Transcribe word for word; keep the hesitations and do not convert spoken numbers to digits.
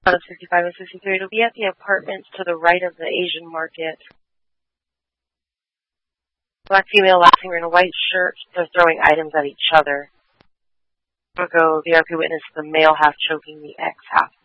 On sixty-five and sixty-three, it'll be at the apartments to the right of the Asian market. Black female last wearing a white shirt. They're throwing items at each other. We'll go V R P witness the male half choking the ex half.